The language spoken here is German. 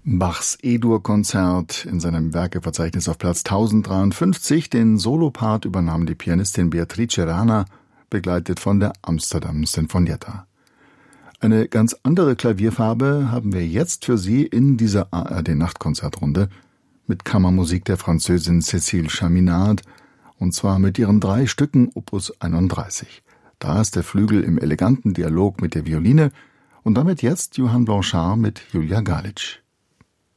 Bachs E-Dur-Konzert in seinem Werkeverzeichnis auf Platz 1053. Den Solopart übernahm die Pianistin Beatrice Rana, begleitet von der Amsterdam Sinfonietta. Eine ganz andere Klavierfarbe haben wir jetzt für Sie in dieser ARD-Nachtkonzertrunde mit Kammermusik der Französin Cécile Chaminade, und zwar mit ihren 3 Stücken Opus 31. Da ist der Flügel im eleganten Dialog mit der Violine und damit jetzt Johann Blanchard mit Julia Galić.